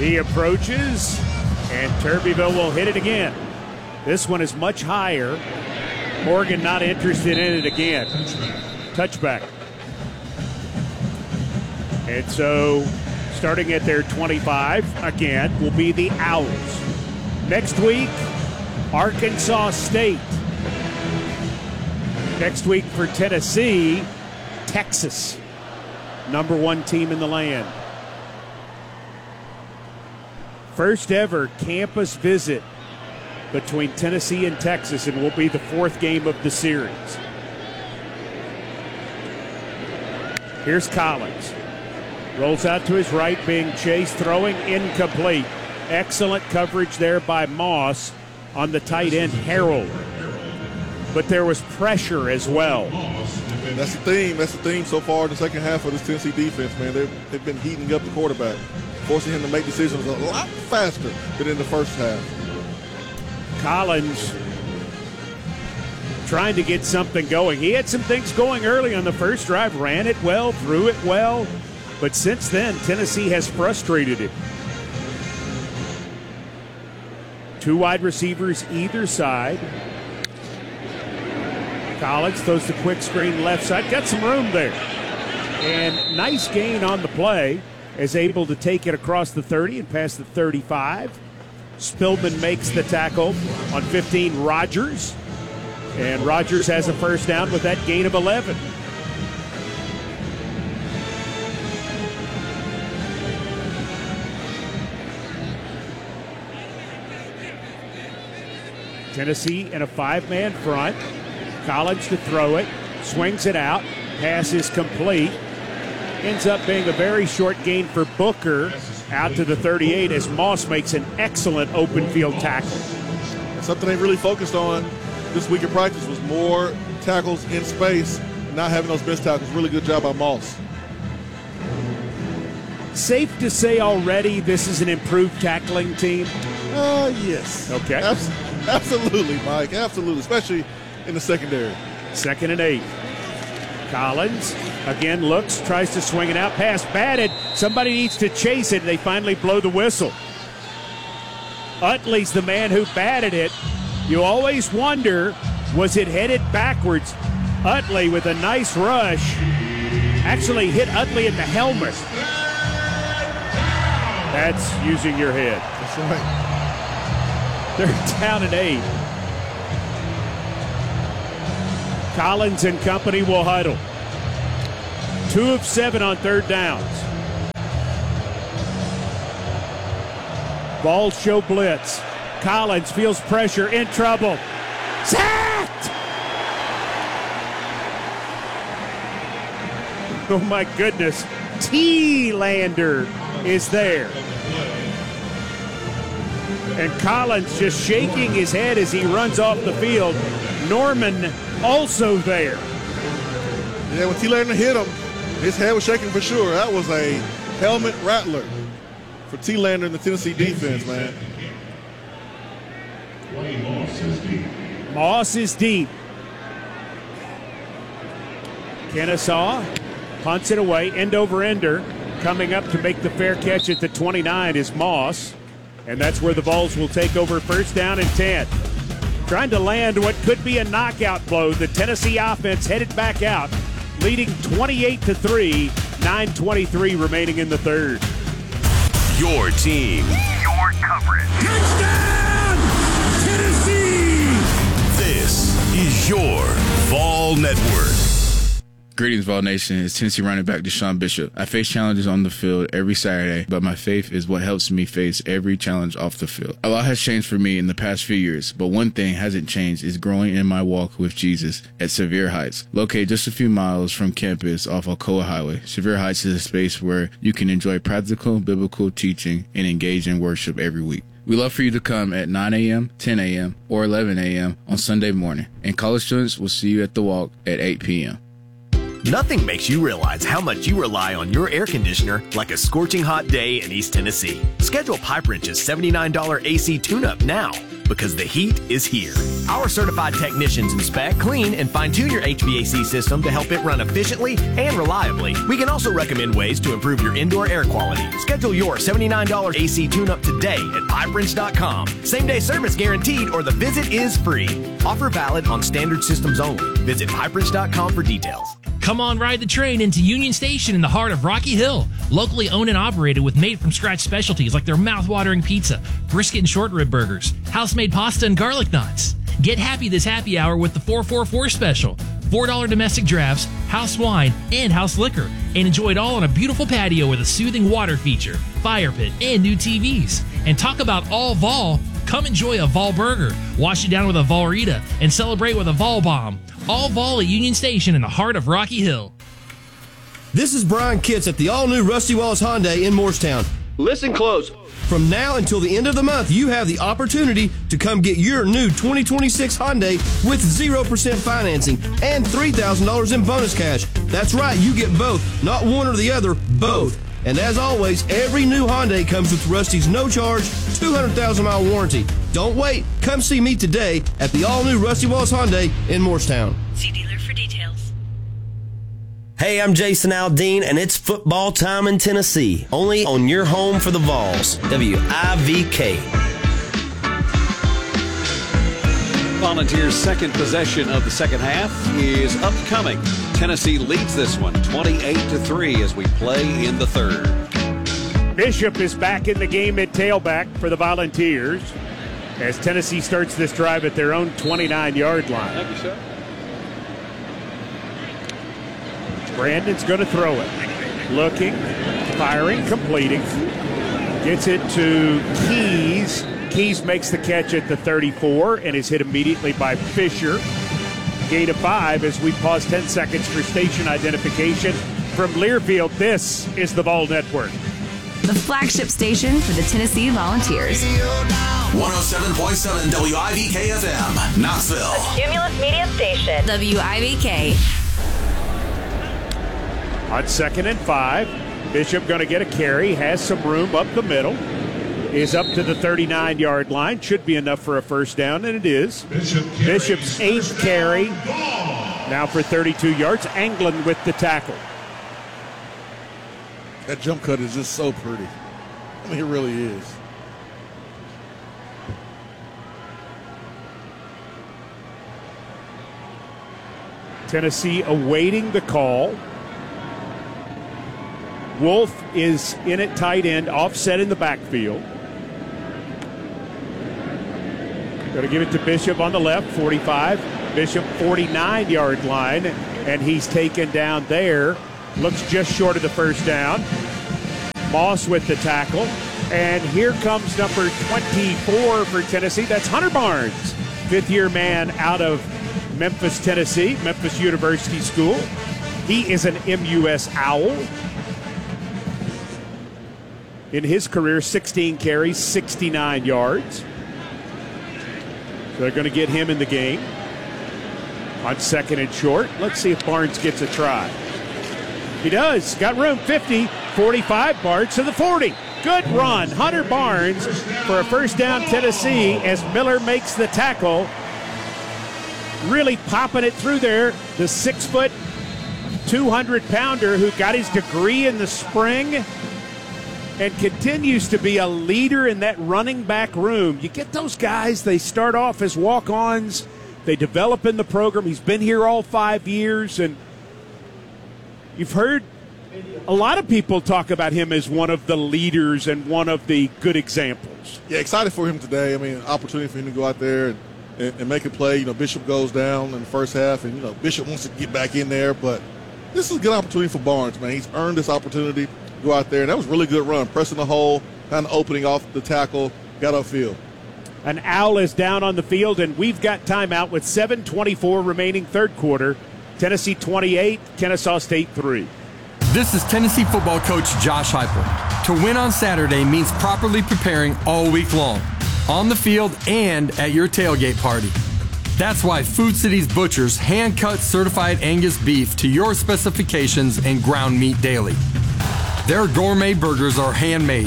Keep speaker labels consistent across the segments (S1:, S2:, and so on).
S1: He approaches, and Turbeville will hit it again. This one is much higher. Morgan not interested in it again. Touchback. And so, starting at their 25, again, will be the Owls. Next week, Arkansas State. Next week for Tennessee, Texas. Number 1 team in the land. First ever campus visit between Tennessee and Texas, and will be the 4th game of the series. Here's Collins. Rolls out to his right, being chased, throwing incomplete. Excellent coverage there by Moss on the tight end, Harold. But there was pressure as well.
S2: That's the theme. That's the theme so far in the second half of this Tennessee defense, man. They've been heating up the quarterback, forcing him to make decisions a lot faster than in the first half.
S1: Collins trying to get something going. He had some things going early on the first drive, ran it well, threw it well, but since then, Tennessee has frustrated him. 2 wide receivers either side. Collins throws the quick screen left side, got some room there. And nice gain on the play, is able to take it across the 30 and past the 35. Spillman makes the tackle on 15, Rogers. And Rogers has a first down with that gain of 11. Tennessee in a 5-man front. Collins to throw it. Swings it out. Pass is complete. Ends up being a very short gain for Booker out to the 38 as Moss makes an excellent open field tackle.
S2: Something they really focused on this week of practice was more tackles in space, and not having those missed tackles. Really good job by Moss.
S1: Safe to say already this is an improved tackling team?
S2: Yes.
S1: Okay.
S2: Absolutely, Mike. Absolutely, especially in the secondary.
S1: 2nd and 8. Collins again looks, tries to swing it out. Pass batted. Somebody needs to chase it. They finally blow the whistle. Utley's the man who batted it. You always wonder, was it headed backwards? Utley with a nice rush. Actually hit Utley at the helmet. That's using your head.
S2: That's right.
S1: They're down and 8. Collins and company will huddle. 2 of 7 on 3rd downs. Ball show blitz. Collins feels pressure, in trouble. Sacked! Oh my goodness. T-Lander is there. And Collins just shaking his head as he runs off the field. Norman also there.
S2: Yeah, when T-Lander hit him, his head was shaking for sure. That was a helmet rattler for T-Lander in the Tennessee defense, man.
S1: Moss is deep. Kennesaw punts it away, end over ender. Coming up to make the fair catch at the 29 is Moss. And that's where the Vols will take over 1st down and 10. Trying to land what could be a knockout blow. The Tennessee offense headed back out, leading 28-3, 9:23 remaining in the 3rd.
S3: Your team. Your coverage.
S4: Touchdown, Tennessee!
S3: This is your Vol Network.
S5: Greetings, Vol Nation. It's Tennessee running back Deshaun Bishop. I face challenges on the field every Saturday, but my faith is what helps me face every challenge off the field. A lot has changed for me in the past few years, but one thing hasn't changed is growing in my walk with Jesus at Sevier Heights. Located just a few miles from campus off Alcoa Highway, Sevier Heights is a space where you can enjoy practical biblical teaching and engage in worship every week. We love for you to come at 9 a.m., 10 a.m., or 11 a.m. on Sunday morning, and college students will see you at the walk at 8 p.m.
S6: Nothing makes you realize how much you rely on your air conditioner like a scorching hot day in East Tennessee. Schedule Pipe Wrench's $79 AC tune-up now. because the heat is here. Our certified technicians inspect, clean, and fine-tune your HVAC system to help it run efficiently and reliably. We can also recommend ways to improve your indoor air quality. Schedule your $79 AC tune-up today at piperins.com. Same-day service guaranteed or the visit is free. Offer valid on standard systems only. Visit piperins.com for details.
S7: Come on, ride the train into Union Station in the heart of Rocky Hill. Locally owned and operated with made-from-scratch specialties like their mouth-watering pizza, brisket and short rib burgers, house-made pasta and garlic knots. Get happy this happy hour with the 444 special. $4 domestic drafts, house wine, and house liquor. And enjoy it all on a beautiful patio with a soothing water feature, fire pit, and new TVs. And talk about all Vol. Come enjoy a Vol burger, wash it down with a Volrita, and celebrate with a Vol bomb. All Vol at Union Station in the heart of Rocky Hill.
S8: This is Brian Kitts at the all-new Rusty Walls Hyundai in Morristown. Listen close. From now until the end of the month, you have the opportunity to come get your new 2026 Hyundai with 0% financing and $3,000 in bonus cash. That's right, you get both, not one or the other, both. And as always, every new Hyundai comes with Rusty's no-charge 200,000-mile warranty. Don't wait. Come see me today at the all-new Rusty Walls Hyundai in Morristown.
S9: See dealer for details.
S10: Hey, I'm Jason Aldean, and it's football time in Tennessee. Only on your home for the Vols, WIVK.
S11: Volunteers' second possession of the second half is upcoming. Tennessee leads this one 28-3 as we play in the third.
S1: Bishop is back in the game at tailback for the Volunteers as Tennessee starts this drive at their own 29-yard line.
S11: Thank you, sir.
S1: Brandon's going to throw it. Looking, firing, completing. Gets it to Keys. Keys makes the catch at the 34 and is hit immediately by Fisher. Gain of 5 as we pause 10 seconds for station identification. From Learfield, this is the Vol Network.
S12: The flagship station for the Tennessee Volunteers.
S3: 107.7 WIVK FM, Knoxville.
S9: A Cumulus Media station.
S12: WIVK.
S1: On 2nd and 5, Bishop going to get a carry, has some room up the middle. Is up to the 39-yard line. Should be enough for a first down, and it is. Bishop's 8th carry. Now for 32 yards. Anglin with the tackle.
S2: That jump cut is just so pretty. I mean, it really is.
S1: Tennessee awaiting the call. Wolf is in at tight end, offset in the backfield. Going to give it to Bishop on the left, 45. Bishop 49-yard line, and he's taken down there. Looks just short of the first down. Moss with the tackle. And here comes number 24 for Tennessee. That's Hunter Barnes, fifth-year man out of Memphis, Tennessee, Memphis University School. He is an MUS Owl. In his career, 16 carries, 69 yards. So they're going to get him in the game. On 2nd and short, let's see if Barnes gets a try. He does. Got room, 50, 45, Barnes to the 40. Good run. Hunter Barnes for a first down, Tennessee, as Miller makes the tackle. Really popping it through there. The 6-foot, 200-pounder who got his degree in the spring and continues to be a leader in that running back room. You get those guys, they start off as walk-ons. They develop in the program. He's been here all 5 years, and you've heard a lot of people talk about him as one of the leaders and one of the good examples.
S2: Yeah, excited for him today. I mean, opportunity for him to go out there and make a play. You know, Bishop goes down in the first half, and, you know, Bishop wants to get back in there, but this is a good opportunity for Barnes, man. He's earned this opportunity to go out there, and that was a really good run. Pressing the hole, kind of opening off the tackle, got upfield.
S1: An Owl is down on the field, and we've got timeout with 7:24 remaining third quarter. Tennessee 28, Kennesaw State 3.
S13: This is Tennessee football coach Josh Heupel. To win on Saturday means properly preparing all week long, on the field and at your tailgate party. That's why Food City's Butchers hand-cut certified Angus beef to your specifications and ground meat daily. Their gourmet burgers are handmade,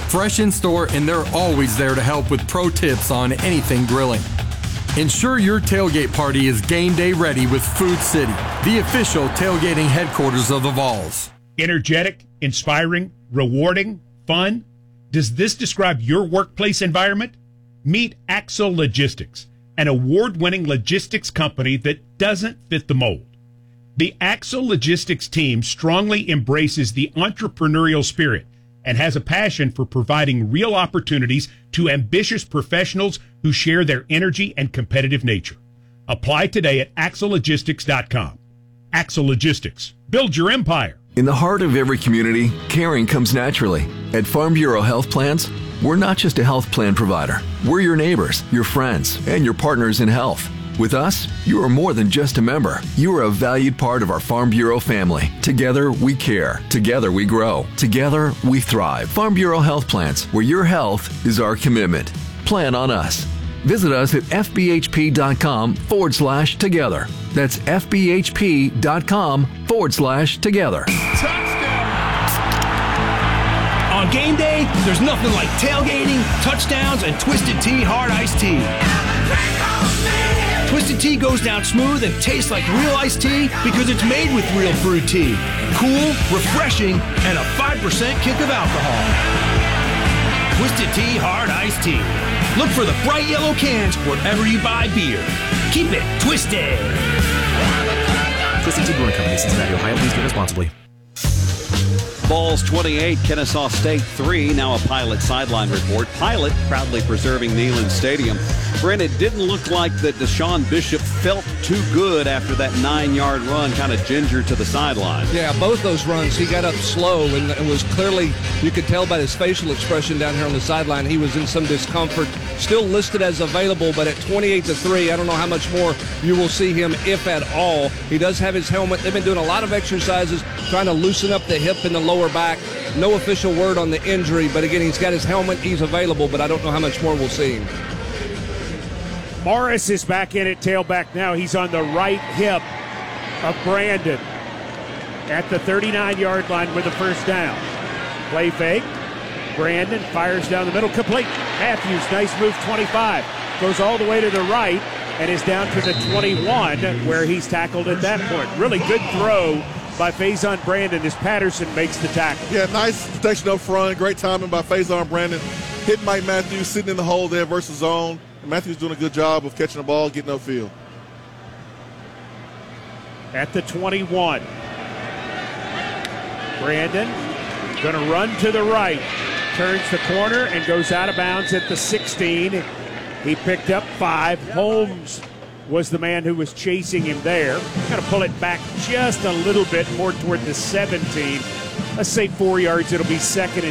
S13: Fresh in store, and they're always there to help with pro tips on anything grilling. Ensure your tailgate party is game day ready with Food City, the official tailgating headquarters of the Vols.
S14: Energetic, inspiring, rewarding, fun. Does this describe your workplace environment? Meet Axel Logistics, an award-winning logistics company that doesn't fit the mold. The Axel Logistics team strongly embraces the entrepreneurial spirit and has a passion for providing real opportunities to ambitious professionals who share their energy and competitive nature. Apply today at axellogistics.com. Axel Logistics. Build your empire.
S15: In the heart of every community, caring comes naturally. At Farm Bureau Health Plans, we're not just a health plan provider. We're your neighbors, your friends, and your partners in health. With us, you are more than just a member. You are a valued part of our Farm Bureau family. Together, we care. Together, we grow. Together, we thrive. Farm Bureau Health Plans, where your health is our commitment. Plan on us. Visit us at fbhp.com/together. That's fbhp.com/together.
S16: On game day, there's nothing like tailgating, touchdowns, and Twisted Tea Hard Iced Tea. Twisted Tea goes down smooth and tastes like real iced tea because it's made with real brewed tea. Cool, refreshing, and a 5% kick of alcohol. Twisted Tea Hard Iced Tea. Look for the bright yellow cans wherever you buy beer. Keep it twisted.
S17: Twisted Tea Brewing Company, Cincinnati, Ohio. Please drink responsibly.
S11: Vols 28, Kennesaw State 3. Now a Pilot sideline report. Pilot proudly preserving Neyland Stadium. Brent, it didn't look like that Deshaun Bishop felt too good after that 9-yard run, kind of ginger to the sideline.
S18: Yeah, both those runs, he got up slow and was clearly, you could tell by his facial expression down here on the sideline, he was in some discomfort. Still listed as available, but at 28-3, I don't know how much more you will see him, if at all. He does have his helmet. They've been doing a lot of exercises, trying to loosen up the hip and the lower back. No official word on the injury, but again, he's got his helmet. He's available, but I don't know how much more we'll see him.
S1: Morris is back in at tailback now. He's on the right hip of Brandon at the 39-yard line with a first down. Play fake. Brandon fires down the middle. Complete. Matthews, nice move, 25. Goes all the way to the right and is down to the 21 where he's tackled at that point. Really good throw by Faison Brandon as Patterson makes the tackle.
S2: Yeah, nice protection up front. Great timing by Faison Brandon. Hit Mike Matthews sitting in the hole there versus zone. Matthews doing a good job of catching the ball, getting upfield.
S1: At the 21. Brandon going to run to the right. Turns the corner and goes out of bounds at the 16. He picked up 5. Holmes was the man who was chasing him there. Going to pull it back just a little bit more toward the 17. Let's say 4 yards. It'll be second and